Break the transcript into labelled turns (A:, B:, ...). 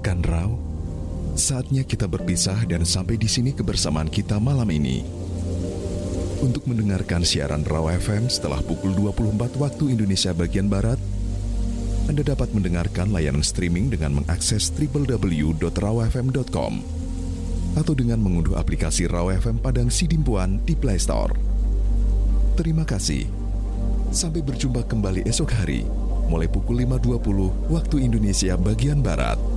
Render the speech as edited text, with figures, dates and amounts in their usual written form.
A: Kan Raw, saatnya kita berpisah dan sampai di sini kebersamaan kita malam ini. Untuk mendengarkan siaran Raw FM setelah pukul 24 waktu Indonesia bagian Barat, Anda dapat mendengarkan layanan streaming dengan mengakses www.rawfm.com atau dengan mengunduh aplikasi Raw FM Padang Sidimpuan di Play Store. Terima kasih. Sampai berjumpa kembali esok hari, mulai pukul 5.20 waktu Indonesia bagian Barat.